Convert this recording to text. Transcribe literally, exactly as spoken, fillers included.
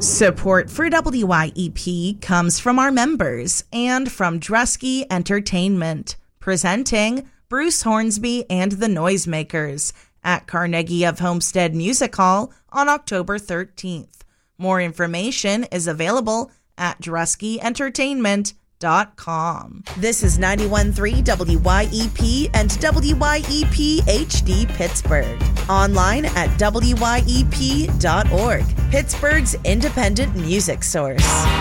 Support for W Y E P comes from our members and from Drusky Entertainment, presenting Bruce Hornsby and the Noisemakers at Carnegie of Homestead Music Hall on October thirteenth. More information is available at drusky entertainment dot com. This is ninety-one point three W Y E P and W Y E P H D Pittsburgh. Online at W Y E P dot org, Pittsburgh's independent music source.